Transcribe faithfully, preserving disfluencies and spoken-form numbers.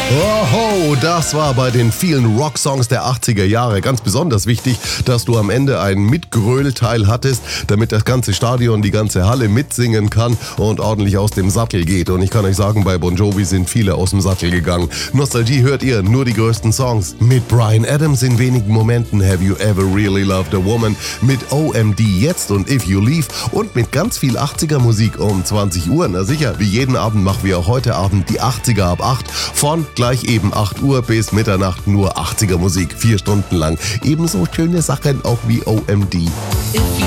Oho, das war bei den vielen Rocksongs der achtziger Jahre ganz besonders wichtig, dass du am Ende einen Mitgröhlteil hattest, damit das ganze Stadion, die ganze Halle mitsingen kann und ordentlich aus dem Sattel geht. Und ich kann euch sagen, bei Bon Jovi sind viele aus dem Sattel gegangen. Nostalgie hört ihr, nur die größten Songs. Mit Bryan Adams in wenigen Momenten Have You Ever Really Loved a Woman, mit O M D jetzt und If You Leave und mit ganz viel achtziger Musik um zwanzig Uhr. Na sicher, wie jeden Abend machen wir auch heute Abend die achtziger ab acht von gleich eben acht Uhr bis Mitternacht nur achtziger Musik, vier Stunden lang. Ebenso schöne Sachen auch wie O M D.